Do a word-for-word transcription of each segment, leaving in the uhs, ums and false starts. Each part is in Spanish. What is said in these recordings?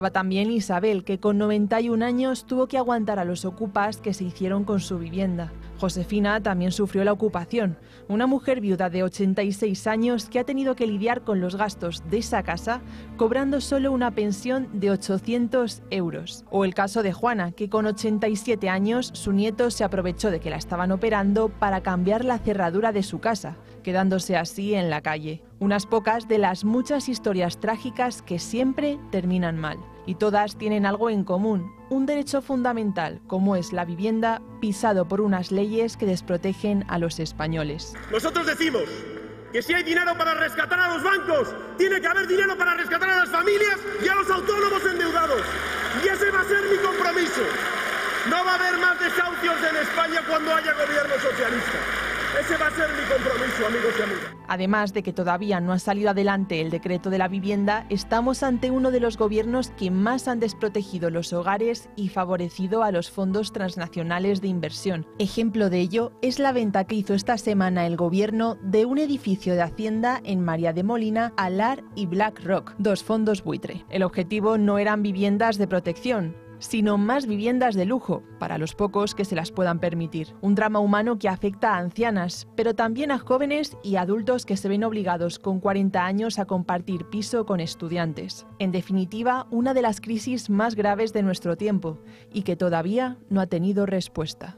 También Isabel, que con noventa y un años tuvo que aguantar a los ocupas que se hicieron con su vivienda. Josefina también sufrió la ocupación, una mujer viuda de ochenta y seis años que ha tenido que lidiar con los gastos de esa casa cobrando solo una pensión de ochocientos euros. O el caso de Juana, que con ochenta y siete años su nieto se aprovechó de que la estaban operando para cambiar la cerradura de su casa, quedándose así en la calle. Unas pocas de las muchas historias trágicas que siempre terminan mal. Y todas tienen algo en común, un derecho fundamental, como es la vivienda, pisado por unas leyes que desprotegen a los españoles. Nosotros decimos que si hay dinero para rescatar a los bancos, tiene que haber dinero para rescatar a las familias y a los autónomos endeudados. Y ese va a ser mi compromiso. No va a haber más desahucios en España cuando haya gobierno socialista. Ese va a ser mi compromiso, amigos y amigas. Además de que todavía no ha salido adelante el decreto de la vivienda, estamos ante uno de los gobiernos que más han desprotegido los hogares y favorecido a los fondos transnacionales de inversión. Ejemplo de ello es la venta que hizo esta semana el gobierno de un edificio de Hacienda en María de Molina a Lar y BlackRock, dos fondos buitre. El objetivo no eran viviendas de protección, sino más viviendas de lujo, para los pocos que se las puedan permitir. Un drama humano que afecta a ancianas, pero también a jóvenes y adultos que se ven obligados con cuarenta años a compartir piso con estudiantes. En definitiva, una de las crisis más graves de nuestro tiempo y que todavía no ha tenido respuesta.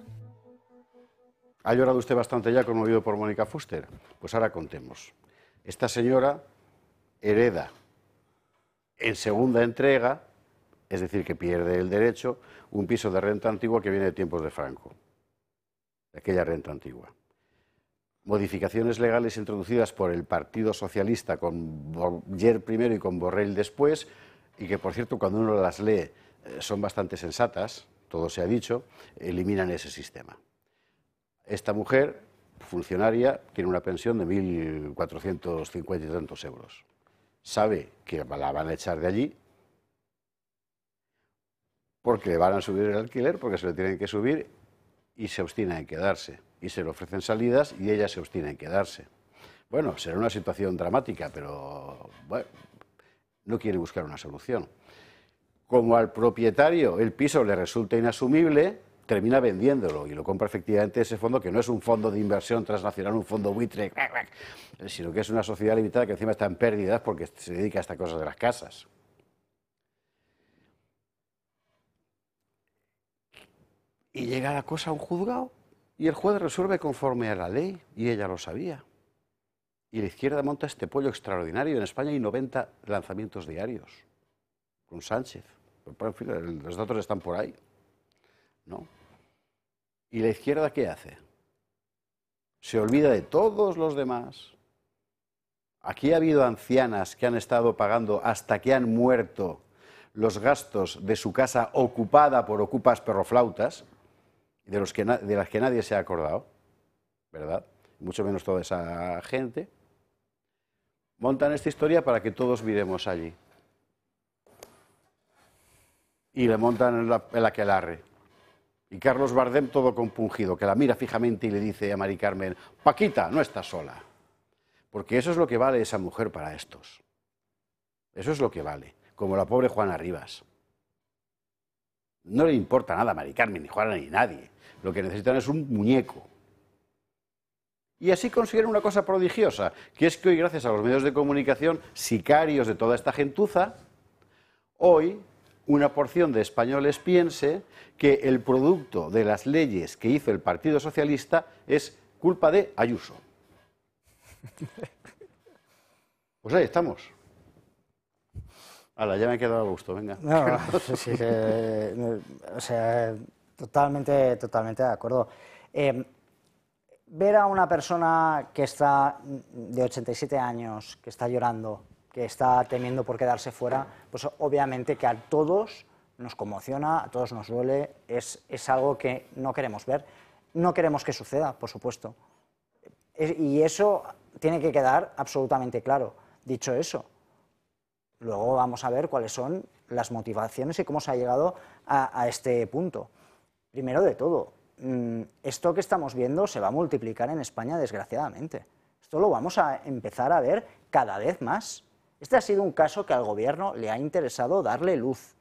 ¿Ha llorado usted bastante ya conmovido por Mónica Fuster? Pues ahora contemos. Esta señora hereda en segunda entrega, es decir, que pierde el derecho, un piso de renta antigua que viene de tiempos de Franco, de aquella renta antigua. Modificaciones legales introducidas por el Partido Socialista con Boyer primero y con Borrell después, y que, por cierto, cuando uno las lee son bastante sensatas, todo se ha dicho, eliminan ese sistema. Esta mujer, funcionaria, tiene una pensión de mil cuatrocientos cincuenta y tantos euros. Sabe que la van a echar de allí, porque le van a subir el alquiler, porque se lo tienen que subir, y se obstina en quedarse. Y se le ofrecen salidas y ella se obstina en quedarse. Bueno, será una situación dramática, pero bueno, no quiere buscar una solución. Como al propietario el piso le resulta inasumible, termina vendiéndolo y lo compra efectivamente ese fondo, que no es un fondo de inversión transnacional, un fondo buitre, sino que es una sociedad limitada que encima está en pérdidas porque se dedica a estas cosas de las casas. Y llega la cosa a un juzgado y el juez resuelve conforme a la ley, y ella lo sabía. Y la izquierda monta este pollo extraordinario. En España hay noventa lanzamientos diarios con Sánchez. Pero, en fin, los datos están por ahí, ¿no? ¿Y la izquierda qué hace? Se olvida de todos los demás. Aquí ha habido ancianas que han estado pagando hasta que han muerto los gastos de su casa ocupada por ocupas perroflautas, de, los que de las que nadie se ha acordado, ¿verdad? Mucho menos toda esa gente. Montan esta historia para que todos miremos allí. Y le montan el, el aquelarre. Y Carlos Bardem todo compungido, que la mira fijamente y le dice a Mari Carmen: Paquita, no estás sola. Porque eso es lo que vale esa mujer para estos. Eso es lo que vale. Como la pobre Juana Rivas. No le importa nada a Mari Carmen, ni Juana, ni nadie. Lo que necesitan es un muñeco. Y así consiguieron una cosa prodigiosa, que es que hoy, gracias a los medios de comunicación, sicarios de toda esta gentuza, hoy una porción de españoles piense que el producto de las leyes que hizo el Partido Socialista es culpa de Ayuso. Pues ahí estamos. Hala, ya me he quedado a gusto, venga. No, no, sí, sí, eh, o sea, totalmente, totalmente de acuerdo. Eh, ver a una persona que está de ochenta y siete años, que está llorando, que está temiendo por quedarse fuera, pues obviamente que a todos nos conmociona, a todos nos duele, es, es algo que no queremos ver. No queremos que suceda, por supuesto. Y eso tiene que quedar absolutamente claro. Dicho eso, luego vamos a ver cuáles son las motivaciones y cómo se ha llegado a, a este punto. Primero de todo, esto que estamos viendo se va a multiplicar en España, desgraciadamente. Esto lo vamos a empezar a ver cada vez más. Este ha sido un caso que al gobierno le ha interesado darle luz.